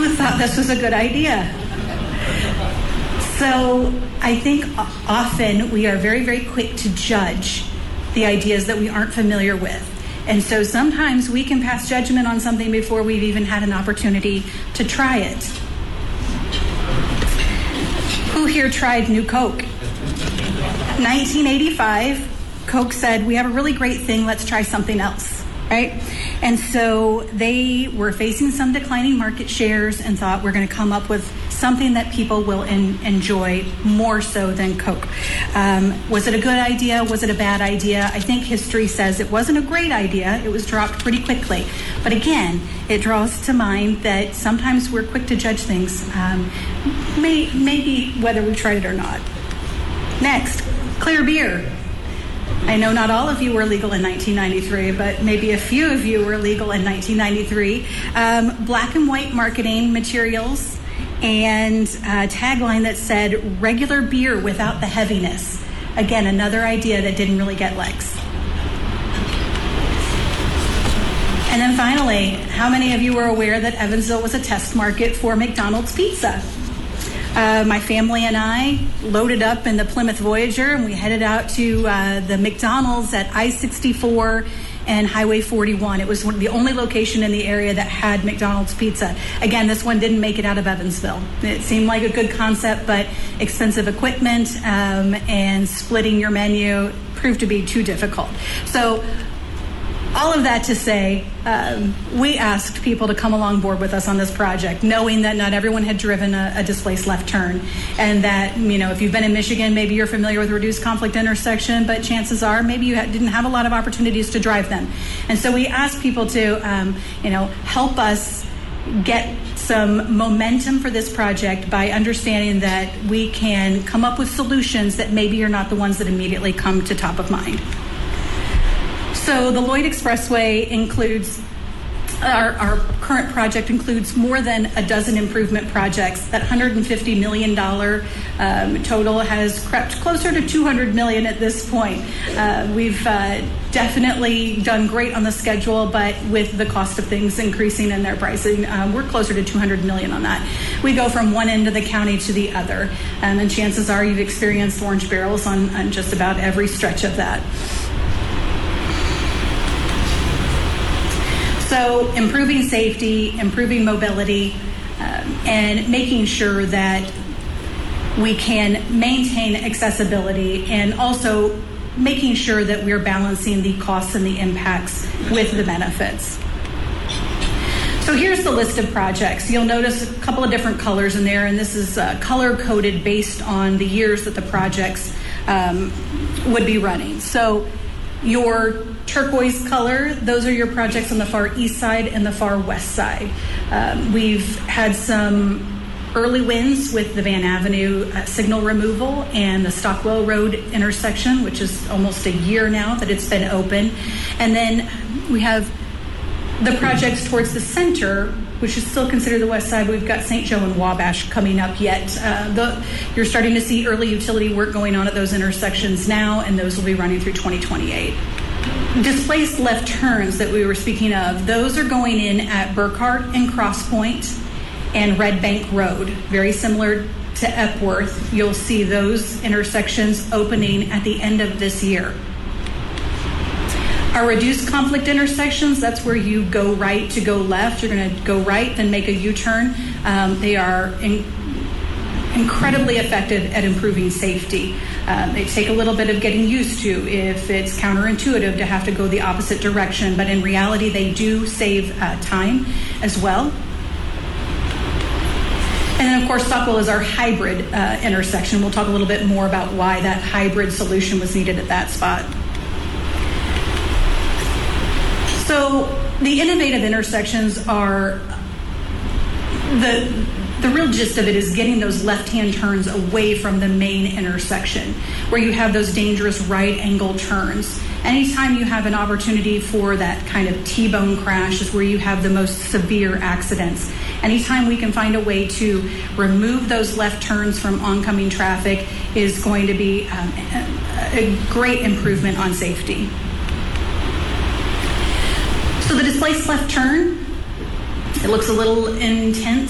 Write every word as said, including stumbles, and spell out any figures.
Who thought this was a good idea? So I think often we are very, very quick to judge the ideas that we aren't familiar with. And so sometimes we can pass judgment on something before we've even had an opportunity to try it. Who here tried New Coke? nineteen eighty-five, Coke said, we have a really great thing, let's try something else, right? And so they were facing some declining market shares and thought we're going to come up with something that people will in, enjoy more so than Coke. Um, was it a good idea? Was it a bad idea? I think history says it wasn't a great idea. It was dropped pretty quickly. But again, it draws to mind that sometimes we're quick to judge things, um, may, maybe whether we tried it or not. Next, clear beer. I know not all of you were legal in nineteen ninety-three, but maybe a few of you were legal in nineteen ninety-three. Um, black and white marketing materials and a tagline that said, regular beer without the heaviness. Again, another idea that didn't really get legs. And then finally, how many of you were aware that Evansville was a test market for McDonald's pizza? Uh, my family and I loaded up in the Plymouth Voyager and we headed out to uh, the McDonald's at I sixty-four and Highway forty-one. It was one, the only location in the area that had McDonald's pizza. Again, this one didn't make it out of Evansville. It seemed like a good concept, but expensive equipment um, and splitting your menu proved to be too difficult. So all of that to say, um, we asked people to come along board with us on this project, knowing that not everyone had driven a, a displaced left turn, and that, you know, if you've been in Michigan, maybe you're familiar with reduced conflict intersection, but chances are maybe you ha- didn't have a lot of opportunities to drive them. And so we asked people to, um, you know, help us get some momentum for this project by understanding that we can come up with solutions that maybe are not the ones that immediately come to top of mind. So the Lloyd Expressway includes, our, our current project includes more than a dozen improvement projects. That one hundred fifty million dollars um, total has crept closer to two hundred million dollars at this point. Uh, we've uh, definitely done great on the schedule, but with the cost of things increasing in their pricing, um, we're closer to two hundred million dollars on that. We go from one end of the county to the other, um, and chances are you've experienced orange barrels on, on just about every stretch of that. So improving safety, improving mobility, um, and making sure that we can maintain accessibility, and also making sure that we're balancing the costs and the impacts with the benefits. So here's the list of projects. You'll notice a couple of different colors in there, and this is uh, color-coded based on the years that the projects um, would be running. So your turquoise color, those are your projects on the far east side and the far west side. Um, we've had some early wins with the Van Avenue uh, signal removal and the Stockwell Road intersection, which is almost a year now that it's been open. And then we have the projects towards the center, which is still considered the west side. We've got Saint Joe and Wabash coming up yet. Uh, the, you're starting to see early utility work going on at those intersections now, and those will be running through twenty twenty-eight. Displaced left turns that we were speaking of, those are going in at Burkhart and Cross Point and Red Bank Road. Very similar to Epworth. You'll see those intersections opening at the end of this year. Our reduced conflict intersections, that's where you go right to go left. You're going to go right, then make a U-turn. Um, they are in, incredibly effective at improving safety. Um, they take a little bit of getting used to if it's counterintuitive to have to go the opposite direction, but in reality, they do save uh, time as well. And then, of course, Stockwell is our hybrid uh, intersection. We'll talk a little bit more about why that hybrid solution was needed at that spot. So the innovative intersections are, the, the real gist of it is getting those left-hand turns away from the main intersection where you have those dangerous right angle turns. Anytime you have an opportunity for that kind of T-bone crash is where you have the most severe accidents. Anytime we can find a way to remove those left turns from oncoming traffic is going to be um, a, a great improvement on safety. So the displaced left turn, it looks a little intense